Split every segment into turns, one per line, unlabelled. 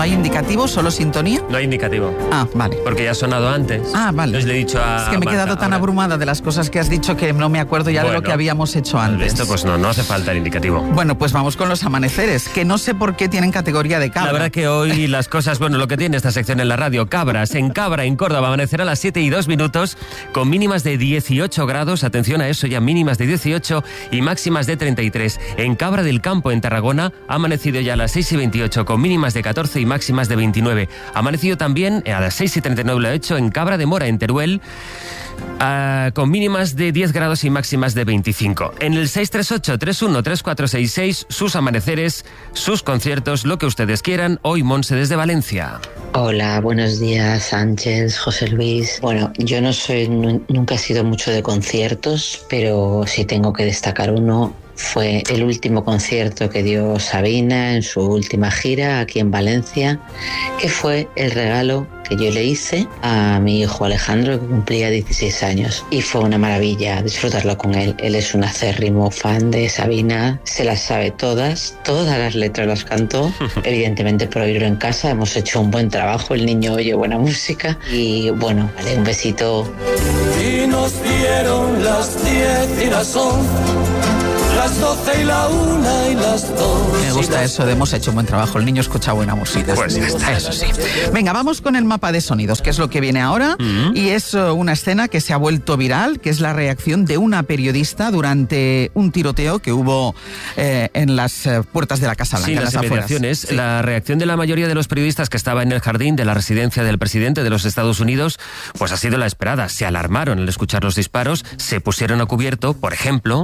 hay indicativo, solo sintonía?
No hay indicativo.
Ah, vale.
Porque ya ha sonado antes.
Ah, vale.
Entonces le he dicho a
Es que me he quedado tan abrumada de las cosas que has dicho que no me acuerdo ya de lo que habíamos hecho antes.
Esto pues no hace falta el indicativo.
Bueno, pues vamos con los amaneceres, que no sé por qué tienen categoría de cabra.
La verdad que hoy las cosas, lo que tiene esta sección en la radio, cabras. En Cabra, en Córdoba, amanecerá a las 7:02, con mínimas de 18 grados, atención a eso, ya mínimas de 18 y máximas de 33. En Cabra del Campo, en Tarragona, ha amanecido ya a las 6:28, con mínimas de 14 y máximas de 29. Ha amanecido también a las 6:39 lo ha hecho en Cabra de Mora, en Teruel, con mínimas de 10 grados y máximas de 25. En el 638-313466, sus amaneceres, sus conciertos, lo que ustedes quieran. Hoy Monse desde Valencia.
Hola, buenos días, Sánchez, José Luis. Bueno, yo nunca he sido mucho de conciertos, pero si tengo que destacar uno, fue el último concierto que dio Sabina en su última gira aquí en Valencia, que fue el regalo que yo le hice a mi hijo Alejandro, que cumplía 16 años. Y fue una maravilla disfrutarlo con él. Él es un acérrimo fan de Sabina, se las sabe todas las letras las cantó. Evidentemente, por oírlo en casa hemos hecho un buen trabajo, el niño oye buena música. Y bueno, vale, un besito.
Y nos dieron las 10 y las 11. Las 12 y la 1 y las 2.
Me gusta eso de hemos hecho un buen trabajo, el niño escucha buena música.
Pues ya está.
Eso sí. Venga, vamos con el mapa de sonidos, que es lo que viene ahora. Y es una escena que se ha vuelto viral, que es la reacción de una periodista durante un tiroteo que hubo en las puertas de la Casa Blanca,
sí,
en las
inmediaciones.
afueras. Sí.
La reacción de la mayoría de los periodistas que estaba en el jardín de la residencia del presidente de los Estados Unidos, pues ha sido la esperada. Se alarmaron al escuchar los disparos, se pusieron a cubierto, por ejemplo.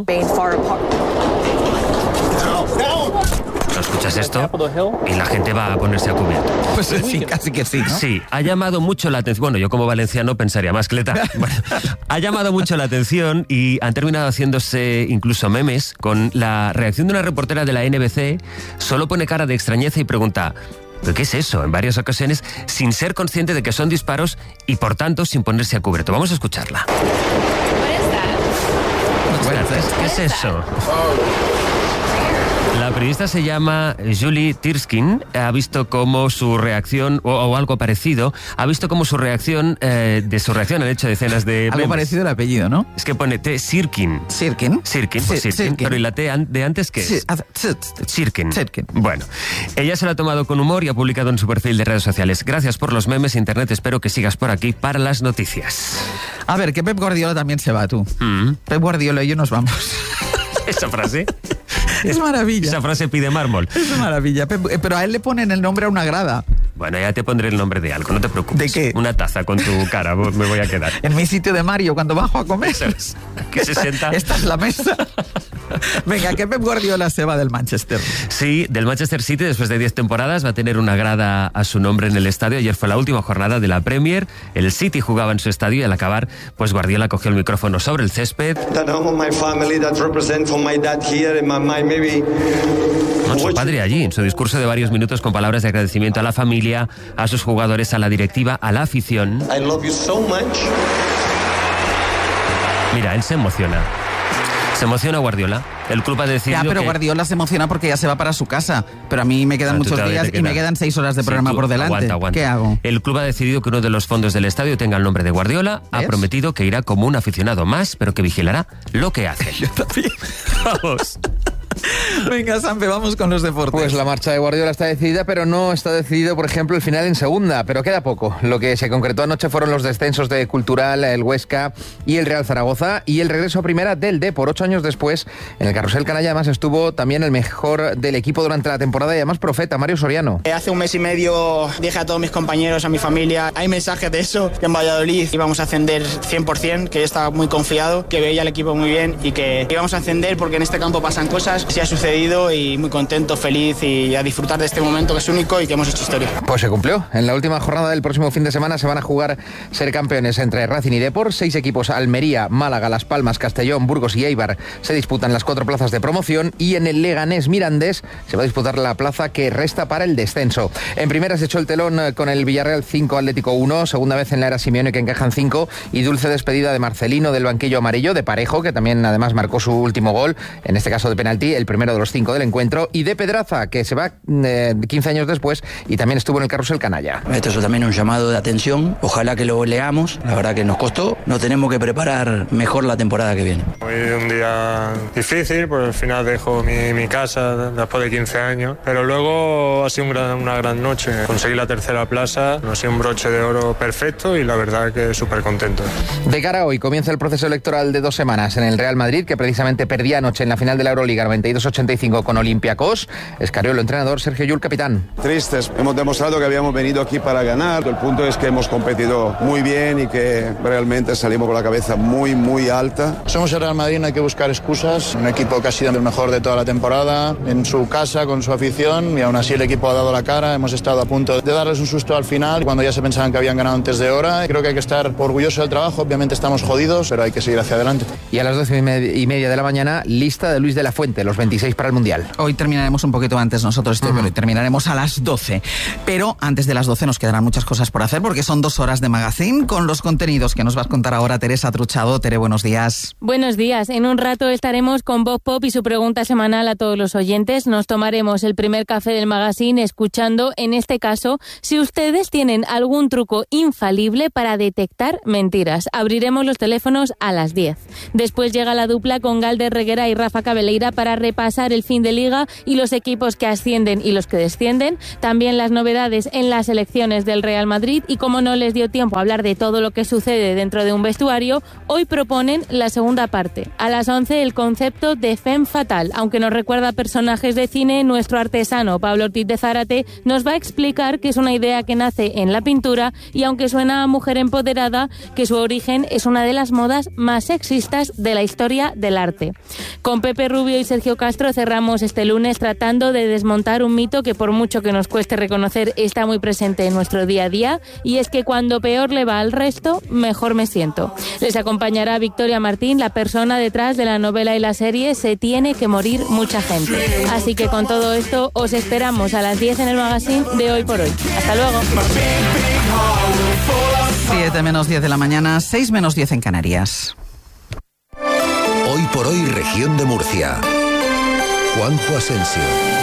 ¿No escuchas esto? Y la gente va a ponerse a cubierto.
Pues sí, casi que sí, ¿no?
Sí, ha llamado mucho la atención. Bueno, yo como valenciano pensaría más, Cleta. Bueno, ha llamado mucho la atención y han terminado haciéndose incluso memes con la reacción de una reportera de la NBC. Solo pone cara de extrañeza y pregunta: ¿pero qué es eso? En varias ocasiones, sin ser consciente de que son disparos y por tanto sin ponerse a cubierto. Vamos a escucharla. ¿Qué es eso? La periodista se llama Julie Tirskin. Ha visto cómo su reacción, o algo parecido, ha visto cómo su reacción, han hecho decenas de
Algo
memes.
parecido al apellido, ¿no?
Es que pone T. Sirkin.
¿Sirkin?
Sirkin, pues Sirkin. Pero ¿y la T de antes qué es? Sirkin. Bueno, ella se lo ha tomado con humor y ha publicado en su perfil de redes sociales: gracias por los memes, Internet, espero que sigas por aquí para las noticias.
A ver, que Pep Guardiola también se va, tú. Pep Guardiola y yo nos vamos.
Esa frase...
Es maravilla.
Esa frase pide mármol.
Es maravilla. Pero a él le ponen el nombre a una grada.
Bueno, ya te pondré el nombre de algo, no te preocupes.
¿De qué?
Una taza con tu cara, me voy a quedar.
En mi sitio de Mario, cuando bajo a comer.
Que se sienta.
Esta es la mesa. Venga, que Pep Guardiola se va del Manchester.
Sí, del Manchester City, después de 10 temporadas, va a tener una grada a su nombre en el estadio. Ayer fue la última jornada de la Premier. El City jugaba en su estadio y al acabar, pues Guardiola cogió el micrófono sobre el césped. Con su padre allí, en su discurso de varios minutos, con palabras de agradecimiento a la familia, a sus jugadores, a la directiva, a la afición.
I love you so much.
Mira, él se emociona. Se emociona Guardiola. El club ha decidido
Ya, pero
que...
Guardiola se emociona porque ya se va para su casa. Pero a mí me quedan muchos días y me quedan 6 horas de programa por delante.
Aguanta.
¿Qué hago?
El club ha decidido que uno de los fondos del estadio tenga el nombre de Guardiola. ¿Ves? Ha prometido que irá como un aficionado más, pero que vigilará lo que hace.
Yo también.
Vamos.
Venga, Sampe, vamos con los deportes.
Pues la marcha de Guardiola está decidida, pero no está decidido, por ejemplo, el final en segunda, pero queda poco. Lo que se concretó anoche fueron los descensos de Cultural, el Huesca y el Real Zaragoza, y el regreso a primera del Depor 8 años después. En el carrusel canalla además estuvo también el mejor del equipo durante la temporada y además profeta, Mario Soriano.
Hace un mes y medio dije a todos mis compañeros, a mi familia, hay mensajes de eso, que en Valladolid íbamos a ascender 100%, que yo estaba muy confiado, que veía al equipo muy bien y que íbamos a ascender porque en este campo pasan cosas. Sí ha sucedido y muy contento, feliz y a disfrutar de este momento que es único y que hemos hecho historia.
Pues se cumplió. En la última jornada del próximo fin de semana se van a jugar ser campeones entre Racing y Depor. 6 equipos: Almería, Málaga, Las Palmas, Castellón, Burgos y Eibar se disputan las 4 plazas de promoción, y en el Leganés Mirandés se va a disputar la plaza que resta para el descenso. En primera se echó el telón con el Villarreal 5, Atlético 1, segunda vez en la era Simeone que encajan 5, y dulce despedida de Marcelino del banquillo amarillo, de Parejo, que también además marcó su último gol, en este caso de penalti. el primero de los 5 del encuentro, y de Pedraza, que se va 15 años después y también estuvo en el carrusel canalla.
Esto es también un llamado de atención, ojalá que lo leamos, la verdad que nos costó, nos tenemos que preparar mejor la temporada que viene.
Hoy un día difícil, pues al final dejo mi casa después de 15 años, pero luego ha sido una gran noche. Conseguí la tercera plaza, ha sido un broche de oro perfecto y la verdad que súper contento.
De cara a hoy comienza el proceso electoral de 2 semanas en el Real Madrid, que precisamente perdía anoche en la final de la Euroliga 92-85 con Olympiacos. Escariolo, entrenador, Sergio Llull, capitán.
Tristes, hemos demostrado que habíamos venido aquí para ganar. El punto es que hemos competido muy bien y que realmente salimos con la cabeza muy, muy alta.
Somos el Real Madrid, no hay que buscar excusas. Un equipo que ha sido el mejor de toda la temporada, en su casa, con su afición, y aún así el equipo ha dado la cara. Hemos estado a punto de darles un susto al final, cuando ya se pensaban que habían ganado antes de hora. Creo que hay que estar orgulloso del trabajo. Obviamente estamos jodidos, pero hay que seguir hacia adelante.
Y a las 12:30 de la mañana, lista de Luis de la Fuente, los 26 para el Mundial.
Hoy terminaremos un poquito antes nosotros, pero terminaremos a las 12. Pero antes de las 12 nos quedarán muchas cosas por hacer, porque son 2 horas de magazine con los contenidos que nos vas a contar ahora Teresa Truchado. Tere, buenos días.
Buenos días. En un rato estaremos con Bob Pop y su pregunta semanal a todos los oyentes. Nos tomaremos el primer café del magazine escuchando, en este caso, si ustedes tienen algún truco infalible para detectar mentiras. Abriremos los teléfonos a las 10. Después llega la dupla con Galder Reguera y Rafa Cabeleira para repasar el fin de liga y los equipos que ascienden y los que descienden. También las novedades en las elecciones del Real Madrid, y como no les dio tiempo a hablar de todo lo que sucede dentro de un vestuario, hoy proponen la segunda parte. A las 11 el concepto de femme fatal. Aunque nos recuerda a personajes de cine, nuestro artesano Pablo Ortiz de Zárate nos va a explicar que es una idea que nace en la pintura, y aunque suena a mujer empoderada, que su origen es una de las modas más sexistas de la historia del arte. Con Pepe Rubio y Sergio Castro cerramos este lunes tratando de desmontar un mito que, por mucho que nos cueste reconocer, está muy presente en nuestro día a día, y es que cuando peor le va al resto, mejor me siento. Les acompañará Victoria Martín, la persona detrás de la novela y la serie Se tiene que morir mucha gente. Así que con todo esto os esperamos a las 10 en el magazine de Hoy por Hoy. Hasta luego.
7 menos 10 de la mañana, 6 menos 10 en Canarias.
Hoy por Hoy, región de Murcia. Juanjo Asensio.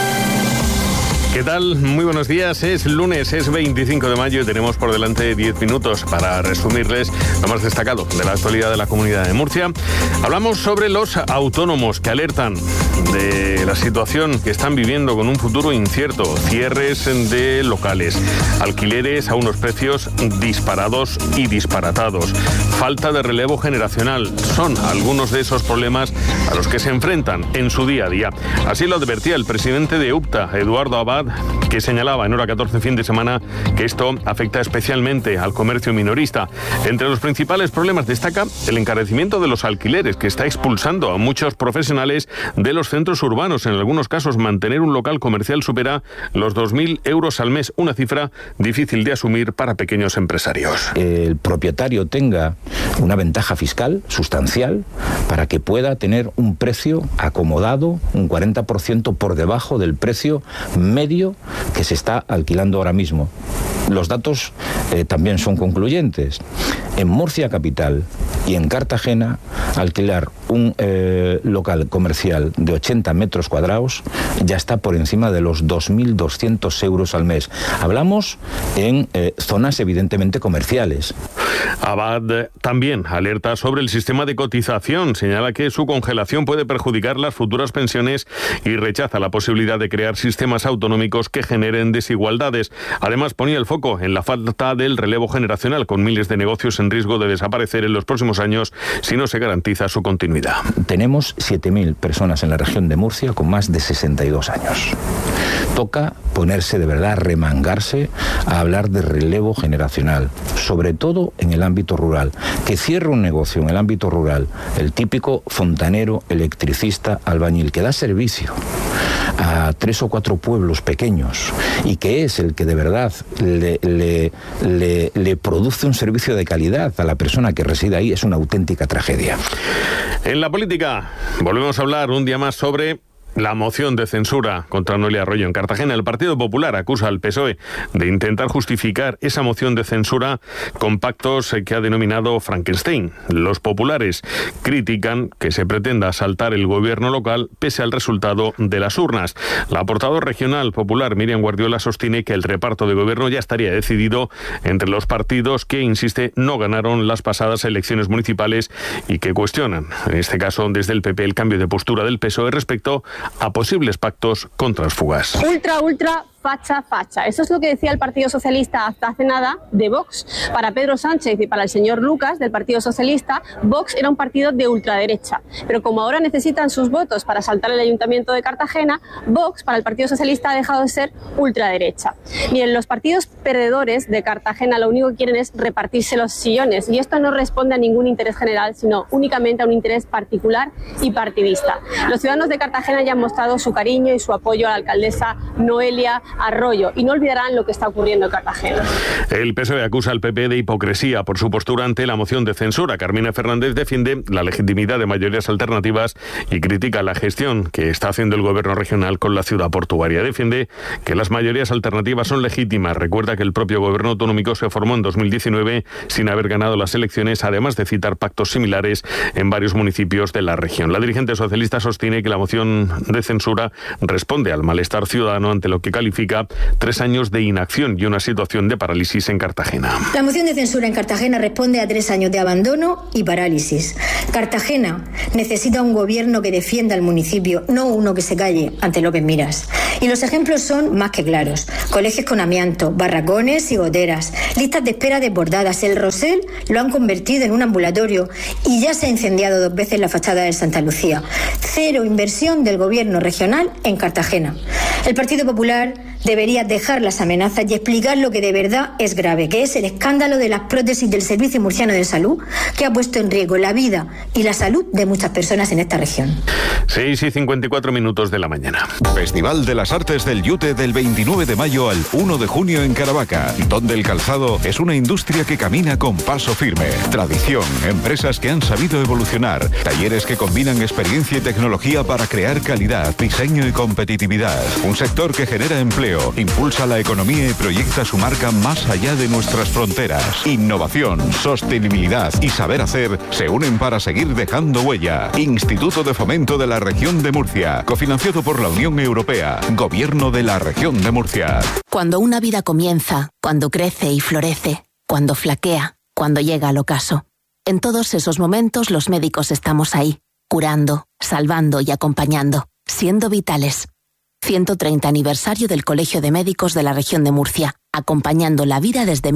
¿Qué tal? Muy buenos días. Es lunes, es 25 de mayo y tenemos por delante 10 minutos para resumirles lo más destacado de la actualidad de la Comunidad de Murcia. Hablamos sobre los autónomos que alertan de la situación que están viviendo con un futuro incierto. Cierres de locales, alquileres a unos precios disparados y disparatados. Falta de relevo generacional. Son algunos de esos problemas a los que se enfrentan en su día a día. Así lo advertía el presidente de UPTA, Eduardo Abad, que señalaba en Hora 14 fin de semana que esto afecta especialmente al comercio minorista. Entre los principales problemas destaca el encarecimiento de los alquileres, que está expulsando a muchos profesionales de los centros urbanos. En algunos casos, mantener un local comercial supera los 2.000 euros al mes, una cifra difícil de asumir para pequeños empresarios.
El propietario tenga una ventaja fiscal sustancial para que pueda tener un precio acomodado, un 40% por debajo del precio medio que se está alquilando ahora mismo. Los datos también son concluyentes. En Murcia capital y en Cartagena, alquilar un local comercial de 80 metros cuadrados ya está por encima de los 2.200 euros al mes. Hablamos en zonas evidentemente comerciales.
Abad también alerta sobre el sistema de cotización. Señala que su congelación puede perjudicar las futuras pensiones y rechaza la posibilidad de crear sistemas autonómicos que generen desigualdades. Además, ponía el foco en la falta del relevo generacional, con miles de negocios en riesgo de desaparecer en los próximos años si no se garantiza su continuidad.
Tenemos 7.000 personas en la región de Murcia con más de 62 años. Toca ponerse de verdad, remangarse a hablar de relevo generacional, sobre todo en el ámbito rural. Que cierre un negocio en el ámbito rural, el típico fontanero, electricista, albañil, que da servicio a 3 o 4 pueblos pequeños y que es el que de verdad le produce un servicio de calidad a la persona que reside ahí, es una auténtica tragedia.
En la política volvemos a hablar un día más sobre La moción de censura contra Noelia Arroyo en Cartagena. El Partido Popular acusa al PSOE de intentar justificar esa moción de censura con pactos que ha denominado Frankenstein. Los populares critican que se pretenda asaltar el gobierno local pese al resultado de las urnas. La portavoz regional popular Miriam Guardiola sostiene que el reparto de gobierno ya estaría decidido entre los partidos que, insiste, no ganaron las pasadas elecciones municipales y que cuestionan, en este caso desde el PP, el cambio de postura del PSOE respecto a posibles pactos con tránsfugas.
Ultra, facha. Eso es lo que decía el Partido Socialista hasta hace nada de Vox. Para Pedro Sánchez y para el señor Lucas del Partido Socialista, Vox era un partido de ultraderecha. Pero como ahora necesitan sus votos para asaltar el Ayuntamiento de Cartagena, Vox para el Partido Socialista ha dejado de ser ultraderecha. Miren, los partidos perdedores de Cartagena lo único que quieren es repartirse los sillones, y esto no responde a ningún interés general, sino únicamente a un interés particular y partidista. Los ciudadanos de Cartagena ya han mostrado su cariño y su apoyo a la alcaldesa Noelia Arroyo, y no olvidarán lo que está ocurriendo en Cartagena.
El PSOE acusa al PP de hipocresía por su postura ante la moción de censura. Carmina Fernández defiende la legitimidad de mayorías alternativas y critica la gestión que está haciendo el gobierno regional con la ciudad portuaria. Defiende que las mayorías alternativas son legítimas. Recuerda que el propio gobierno autonómico se formó en 2019 sin haber ganado las elecciones, además de citar pactos similares en varios municipios de la región. La dirigente socialista sostiene que la moción de censura responde al malestar ciudadano ante lo que califica 3 años de inacción y una situación de parálisis en Cartagena.
La moción de censura en Cartagena responde a 3 años de abandono y parálisis. Cartagena necesita un gobierno que defienda al municipio, no uno que se calle ante López Miras. Y los ejemplos son más que claros. Colegios con amianto, barracones y goteras, listas de espera desbordadas. El Rosell lo han convertido en un ambulatorio y ya se ha incendiado 2 veces la fachada de Santa Lucía. 0 inversión del gobierno regional en Cartagena. El Partido Popular debería dejar las amenazas y explicar lo que de verdad es grave, que es el escándalo de las prótesis del Servicio Murciano de Salud, que ha puesto en riesgo la vida y la salud de muchas personas en esta región.
6:54 de la mañana.
Festival de las Artes del Yute del 29 de mayo al 1 de junio en Caravaca, donde el calzado es una industria que camina con paso firme. Tradición, empresas que han sabido evolucionar, talleres que combinan experiencia y tecnología para crear calidad, diseño y competitividad. Un sector que genera empleo, impulsa la economía y proyecta su marca más allá de nuestras fronteras. Innovación, sostenibilidad y saber hacer se unen para seguir dejando huella. Instituto de Fomento de la Región de Murcia, cofinanciado por la Unión Europea, Gobierno de la Región de Murcia.
Cuando una vida comienza, cuando crece y florece, cuando flaquea, cuando llega al ocaso. En todos esos momentos los médicos estamos ahí, curando, salvando y acompañando, siendo vitales. 130 aniversario del Colegio de Médicos de la Región de Murcia, acompañando la vida desde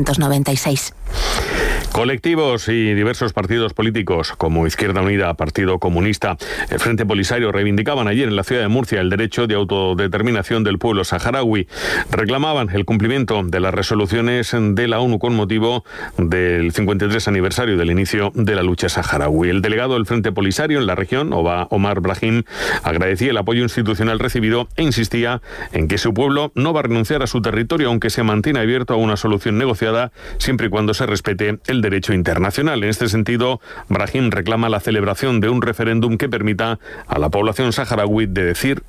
1896.
Colectivos y diversos partidos políticos, como Izquierda Unida, Partido Comunista, el Frente Polisario, reivindicaban ayer en la ciudad de Murcia el derecho de autodeterminación del pueblo saharaui. Reclamaban el cumplimiento de las resoluciones de la ONU con motivo del 53 aniversario del inicio de la lucha saharaui. El delegado del Frente Polisario en la región, Omar Brahim, agradecía el apoyo institucional recibido e insistía en que su pueblo no va a renunciar a su territorio, aunque se mantiene abierto a una solución negociada, siempre y cuando se respete el derecho internacional. En este sentido, Brahim reclama la celebración de un referéndum que permita a la población saharaui decidir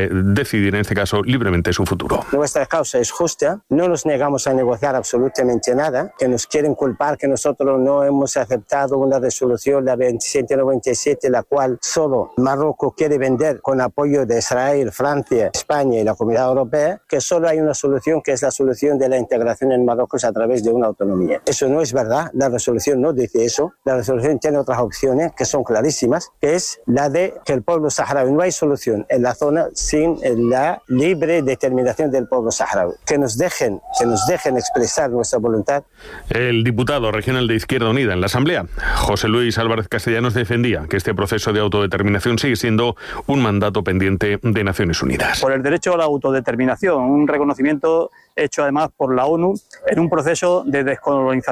en este caso libremente su futuro.
Nuestra causa es justa, no nos negamos a negociar absolutamente nada, que nos quieren culpar que nosotros no hemos aceptado una resolución, la 2797, la cual solo Marruecos quiere vender con apoyo de Israel, Francia, España y la Comunidad Europea, que solo hay una solución, que es la solución de la integración en Marruecos a través de una autonomía. Eso no es verdad, la resolución no dice eso, la resolución tiene otras opciones que son clarísimas, que es la de que el pueblo saharaui, no hay solución en la zona sin la libre determinación del pueblo saharaui. Que nos dejen expresar nuestra voluntad.
El diputado regional de Izquierda Unida en la Asamblea, José Luis Álvarez Castellanos, defendía que este proceso de autodeterminación sigue siendo un mandato pendiente de Naciones Unidas.
Por el derecho a la autodeterminación, un reconocimiento hecho además por la ONU en un proceso de descolonización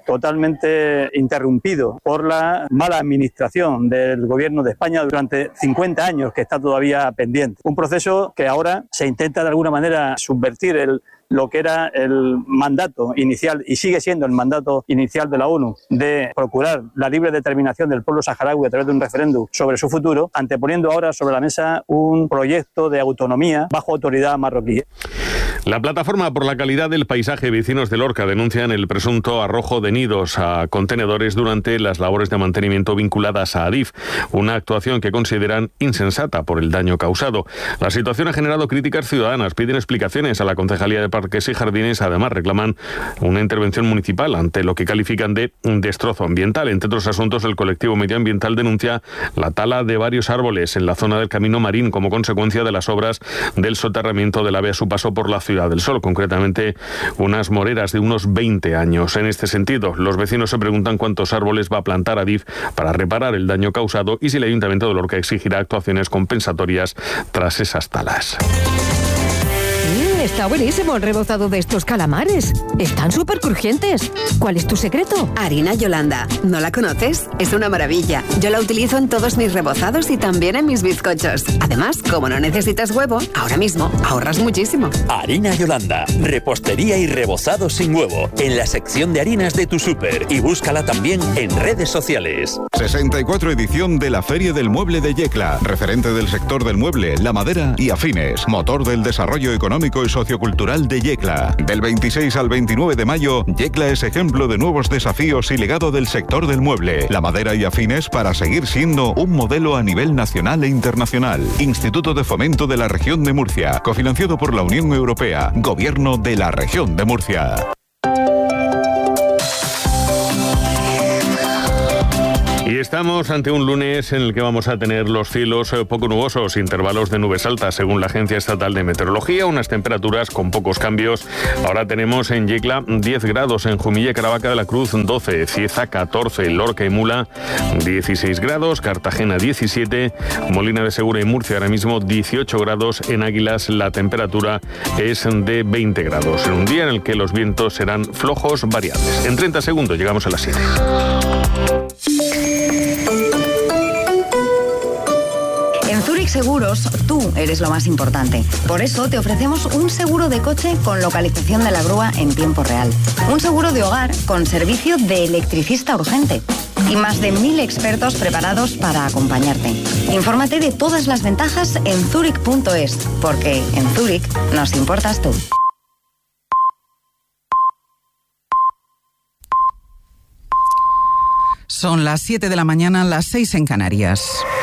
totalmente interrumpido por la mala administración del gobierno de España durante 50 años, que está todavía pendiente. Un proceso que ahora se intenta de alguna manera subvertir lo que era el mandato inicial, y sigue siendo el mandato inicial de la ONU, de procurar la libre determinación del pueblo saharaui a través de un referéndum sobre su futuro, anteponiendo ahora sobre la mesa un proyecto de autonomía bajo autoridad marroquí.
La plataforma por la calidad del paisaje Vecinos de Lorca denuncian el presunto arrojo de nidos a contenedores durante las labores de mantenimiento vinculadas a Adif, una actuación que consideran insensata por el daño causado. La situación ha generado críticas ciudadanas, piden explicaciones a la Concejalía de Parques y Jardines, además reclaman una intervención municipal ante lo que califican de destrozo ambiental. Entre otros asuntos, el colectivo medioambiental denuncia la tala de varios árboles en la zona del Camino Marín como consecuencia de las obras del soterramiento del AVE a su paso por la Ciudad del Sol, concretamente unas moreras de unos 20 años. En este sentido, los vecinos se preguntan cuántos árboles va a plantar Adif para reparar el daño causado y si el Ayuntamiento de Lorca exigirá actuaciones compensatorias tras esas talas.
Está buenísimo el rebozado de estos calamares. Están súper crujientes. ¿Cuál es tu secreto?
Harina Yolanda. ¿No la conoces? Es una maravilla. Yo la utilizo en todos mis rebozados y también en mis bizcochos. Además, como no necesitas huevo, ahora mismo ahorras muchísimo.
Harina Yolanda. Repostería y rebozado sin huevo. En la sección de harinas de tu súper. Y búscala también en redes sociales.
64 edición de la Feria del Mueble de Yecla. Referente del sector del mueble, la madera y afines. Motor del desarrollo económico y sociocultural de Yecla. Del 26 al 29 de mayo, Yecla es ejemplo de nuevos desafíos y legado del sector del mueble, la madera y afines para seguir siendo un modelo a nivel nacional e internacional. Instituto de Fomento de la Región de Murcia, cofinanciado por la Unión Europea, Gobierno de la Región de Murcia.
Y estamos ante un lunes en el que vamos a tener los cielos poco nubosos, intervalos de nubes altas, según la Agencia Estatal de Meteorología, unas temperaturas con pocos cambios. Ahora tenemos en Yecla 10 grados, en Jumilla y Caravaca de la Cruz 12, Cieza 14, Lorca y Mula 16 grados, Cartagena 17, Molina de Segura y Murcia ahora mismo 18 grados, en Águilas la temperatura es de 20 grados, en un día en el que los vientos serán flojos variables. En 30 segundos llegamos a las 7.
En Zurich Seguros, tú eres lo más importante. Por eso te ofrecemos un seguro de coche con localización de la grúa en tiempo real. Un seguro de hogar con servicio de electricista urgente. Y más de 1000 expertos preparados para acompañarte. Infórmate de todas las ventajas en zurich.es, porque en Zurich nos importas tú.
Son las 7 de la mañana, las 6 en Canarias.